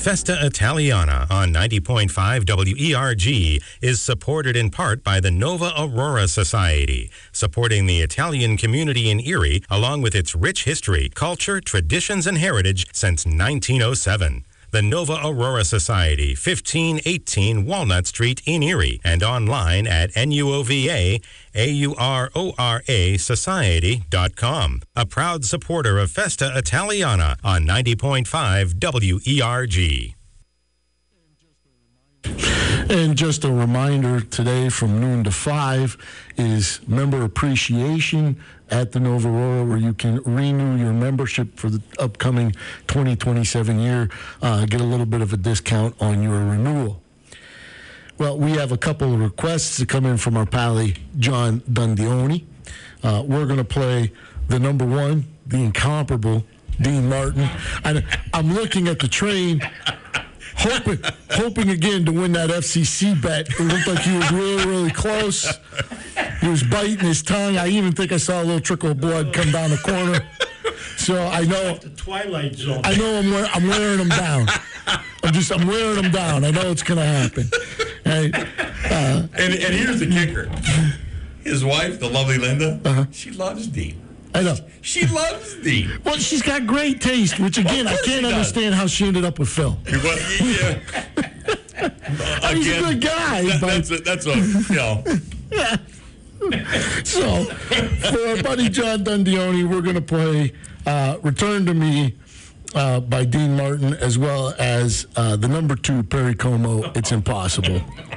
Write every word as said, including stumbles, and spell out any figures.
Festa Italiana on ninety point five W E R G is supported in part by the Nova Aurora Society, supporting the Italian community in Erie along with its rich history, culture, traditions, and heritage since nineteen oh seven. The Nova Aurora Society, fifteen eighteen Walnut Street in Erie, and online at N U O V A A U R O R A Society dot com. A proud supporter of Festa Italiana on ninety point five W E R G. And just a reminder, today from noon to five is Member Appreciation at the Nova Aurora, where you can renew your membership for the upcoming twenty twenty-seven year, uh, get a little bit of a discount on your renewal. Well, we have a couple of requests that come in from our pally, John Dundioni. Uh, we're going to play the number one, the incomparable Dean Martin. I, I'm looking at the train, hoping, hoping again to win that F C C bet. It looked like he was really, really close. He was biting his tongue. I even think I saw a little trickle of blood come down the corner. So I know the Twilight Zone. I know I'm, wear, I'm wearing him down. I'm just I'm wearing him down. I know it's going to happen. Right? Uh, and, and here's the kicker. His wife, the lovely Linda, uh-huh. she loves Dean. I know. She loves Dean. Well, she's got great taste, which, again, well, I can't understand how she ended up with Phil. Well, yeah. uh, He's again, a good guy. That, but... That's a, that's a, you know. Yeah. So, for our buddy John Dundioni, we're going to play uh, Return to Me uh, by Dean Martin, as well as uh, the number two, Perry Como, It's Impossible.